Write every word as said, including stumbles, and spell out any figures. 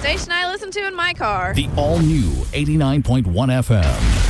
station I listen to in my car. The all-new eighty-nine point one F M.